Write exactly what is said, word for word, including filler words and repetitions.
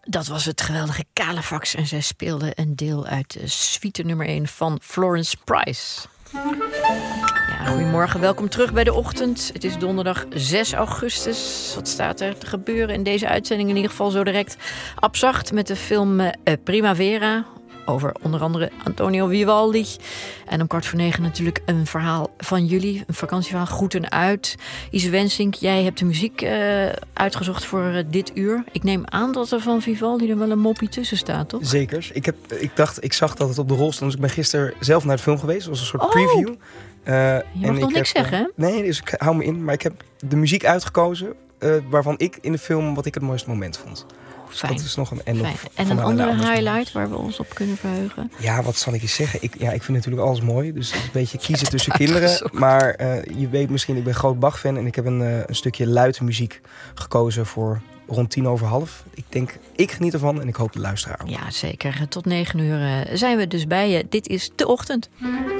Dat was het geweldige Calefax en zij speelde een deel uit de suite nummer één van Florence Price. Ja, goedemorgen, welkom terug bij De Ochtend. Het is donderdag zes augustus. Wat staat er te gebeuren in deze uitzending? In ieder geval zo direct Abzacht met de film uh, Primavera. Over onder andere Antonio Vivaldi. En om kwart voor negen natuurlijk een verhaal van jullie. Een vakantieverhaal, groeten uit. Ise Wensink, jij hebt de muziek uh, uitgezocht voor uh, dit uur. Ik neem aan dat er van Vivaldi er wel een moppie tussen staat, toch? Zeker. Ik, heb, ik dacht, ik zag dat het op de rol stond. Dus ik ben gisteren zelf naar de film geweest. Dat was een soort oh. preview. Uh, Je mag en nog ik niks heb, zeggen, hè? Nee, dus ik hou me in. Maar ik heb de muziek uitgekozen uh, waarvan ik in de film wat ik het mooiste moment vond. Fijn. Dat is nog een, en, nog en een andere highlight waar we ons op kunnen verheugen? Ja, wat zal ik je zeggen? Ik, ja, ik vind natuurlijk alles mooi. Dus een beetje kiezen tussen kinderen. Maar uh, je weet misschien, ik ben groot Bach-fan. En ik heb een, uh, een stukje luide muziek gekozen voor rond tien over half. Ik denk, ik geniet ervan en ik hoop de luisteraar ook. Ja, zeker. Tot negen uur uh, zijn we dus bij je. Dit is De Ochtend.